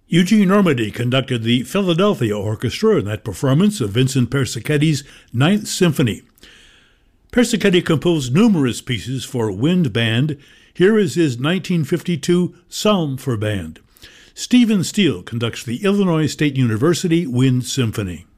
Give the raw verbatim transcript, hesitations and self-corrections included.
Eugene Ormandy conducted the Philadelphia Orchestra in that performance of Vincent Persichetti's Ninth Symphony. Persichetti composed numerous pieces for wind band. Here is his nineteen fifty-two Psalm for Band. Stephen Steele conducts the Illinois State University Wind Symphony.